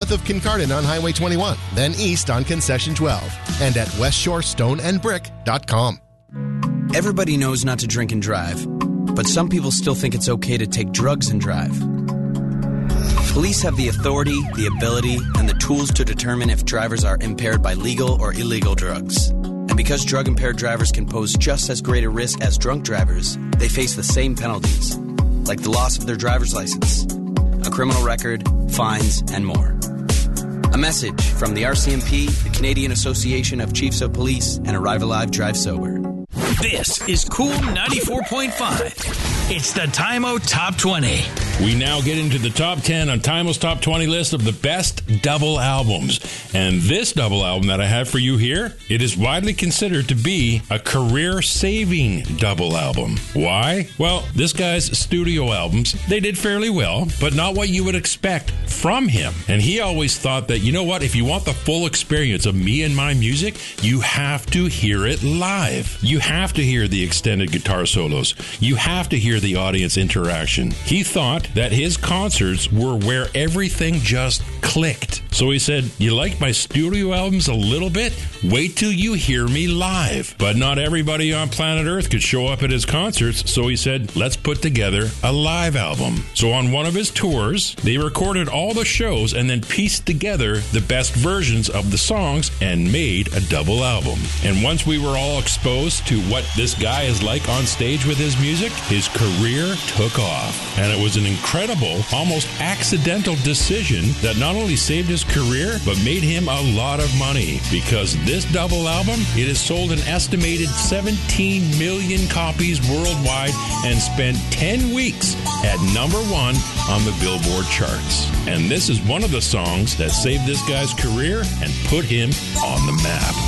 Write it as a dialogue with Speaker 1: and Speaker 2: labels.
Speaker 1: south of Kincardine on Highway 21, then east on Concession 12, and at westshorestoneandbrick.com.
Speaker 2: Everybody knows not to drink and drive, but some people still think it's okay to take drugs and drive. Police have the authority, the ability, and the tools to determine if drivers are impaired by legal or illegal drugs. And because drug-impaired drivers can pose just as great a risk as drunk drivers, they face the same penalties, like the loss of their driver's license, a criminal record, fines, and more. A message from the RCMP, the Canadian Association of Chiefs of Police, and Arrive Alive Drive Sober.
Speaker 3: This is Cool 94.5. It's the Time-O Top 20.
Speaker 4: We now get into the top 10 on Time-O's Top 20 list of the best double albums. And this double album that I have for you here, it is widely considered to be a career-saving double album. Why? Well, this guy's studio albums, they did fairly well, but not what you would expect from him. And he always thought that, you know what, if you want the full experience of me and my music, you have to hear it live. You have to hear the extended guitar solos. You have to hear the audience interaction. He thought that his concerts were where everything just clicked. So he said, you like my studio albums a little bit? Wait till you hear me live. But not everybody on planet Earth could show up at his concerts, so he said, let's put together a live album. So on one of his tours, they recorded all the shows and then pieced together the best versions of the songs and made a double album. And once we were all exposed to what this guy is like on stage with his music, his career took off. And it was an incredible, almost accidental decision that not only saved his career, but made him a lot of money. Because this double album, it has sold an estimated 17 million copies worldwide and spent 10 weeks at number 1 on the Billboard charts. And this is one of the songs that saved this guy's career and put him on the map.